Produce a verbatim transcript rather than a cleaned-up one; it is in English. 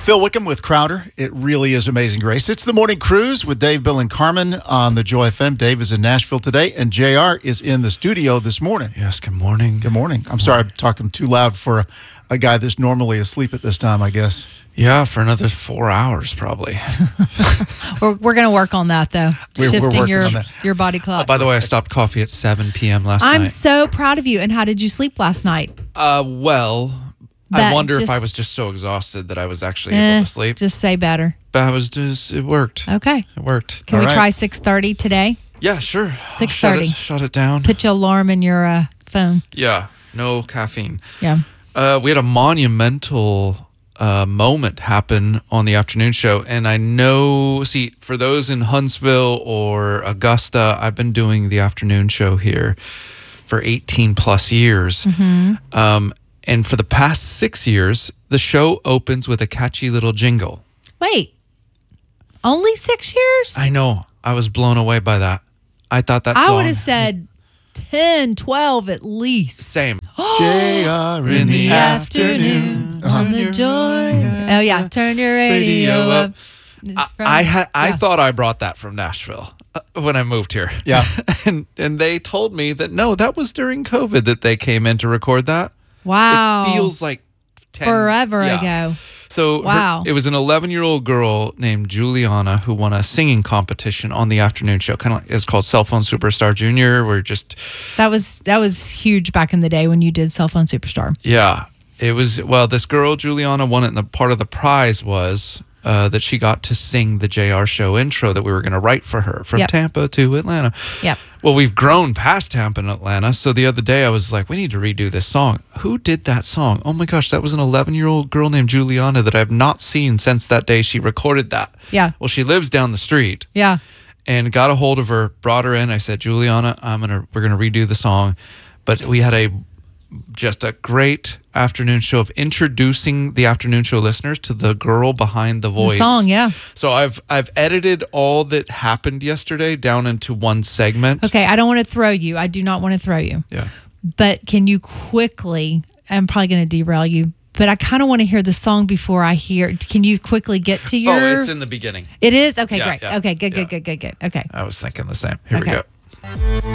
Phil Wickham with Crowder. It really is Amazing Grace. It's the Morning Cruise with Dave, Bill, and Carmen on the Joy F M. Dave is in Nashville today, and J R is in the studio this morning. Yes, good morning. Good morning. I'm sorry I'm talking too loud for a, a guy that's normally asleep at this time, I guess. Yeah, for another four hours probably. we're we're going to work on that, though. We're, Shifting we're working your, on that. your body clock. Uh, by the way, I stopped coffee at seven p.m. last I'm night. so proud of you. And how did you sleep last night? Uh, well, That I wonder just- if I was just so exhausted that I was actually Eh, able to sleep. Just say better. But I was just, it worked. Okay. It worked. Can All we right. try six thirty today? Yeah, sure. six Shut thirty. it, shut it down. Put your alarm in your uh, phone. Yeah, no caffeine. Yeah. Uh, we had a monumental uh, moment happen on the afternoon show. And I know, see, for those in Huntsville or Augusta, I've been doing the afternoon show here for eighteen plus years. Mm-hmm. Um, and for the past six years, the show opens with a catchy little jingle. Wait. Only six years? I know. I was blown away by that. I thought that I song... would have said ten, twelve at least. Same. J R in the afternoon. On Turn the your- joy. yeah. Oh, yeah. Turn your radio, Radio up. I, From- I had. I yeah. thought I brought that from Nashville uh, when I moved here. Yeah. and and they told me that no, that was during COVID that they came in to record that. Wow. It feels like ten, forever yeah. ago. So her- Wow. it was an eleven-year-old girl named Juliana who won a singing competition on the afternoon show. Kind of like, it's called Cell Phone Superstar Junior. We're just That was that was huge back in the day when you did Cell Phone Superstar. yeah. It was well. This girl Juliana won it, and the part of the prize was. Uh, that she got to sing the J R Show intro that we were going to write for her from Yep. Tampa to Atlanta. Yep. Well, we've grown past Tampa and Atlanta. So the other day I was like, we need to redo this song. Who did that song? Oh my gosh, that was an eleven-year-old girl named Juliana that I've not seen since that day she recorded that. Yeah. Well, she lives down the street Yeah. and got a hold of her, brought her in. I said, Juliana, I'm gonna we're gonna redo the song. But we had a just a great afternoon show of introducing the afternoon show listeners to the girl behind the voice. The song, yeah. So I've I've edited all that happened yesterday down into one segment. Okay, I don't want to throw you. I do not want to throw you. Yeah. But can you quickly, I'm probably going to derail you, but I kind of want to hear the song before I hear. Can you quickly get to your... Oh, it's in the beginning. It is? Okay, Yeah, great. yeah, okay, good, yeah. good, good, good, good. Okay. I was thinking the same. Here Okay. we go.